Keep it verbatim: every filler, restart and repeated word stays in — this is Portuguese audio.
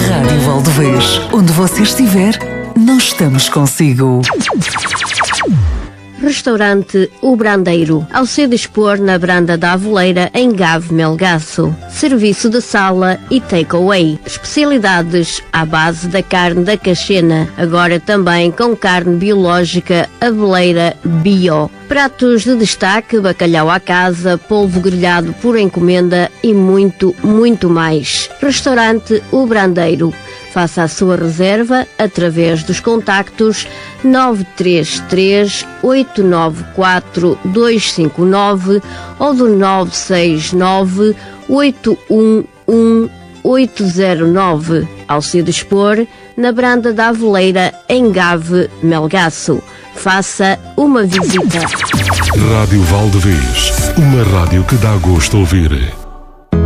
Rádio Valdevez, onde você estiver, nós estamos consigo. Restaurante O Brandeiro, ao se dispor na Branda da Avoleira, em Gave Melgaço. Serviço de sala e takeaway. Especialidades à base da carne da Caxena, agora também com carne biológica Aveleira Bio. Pratos de destaque, bacalhau à casa, polvo grelhado por encomenda e muito, muito mais. Restaurante O Brandeiro. Faça a sua reserva através dos contactos nove três três, oito nove quatro, dois cinco nove ou do nove seis nove, oito um um, oito zero nove, ao se dispor na Branda da Avoleira, em Gave Melgaço. Faça uma visita. Rádio Valdevez, uma rádio que dá gosto de ouvir.